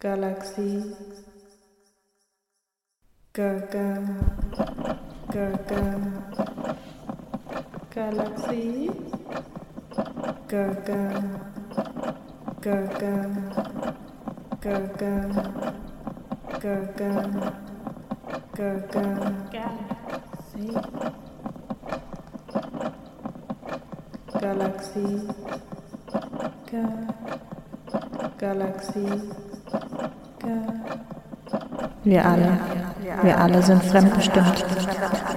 Galaxie, Gaga, Gaga, Galaxie, Gaga, Gaga, Gaga, Gaga, Gaga, Galaxie, Galaxie, wir alle sind fremdbestimmt.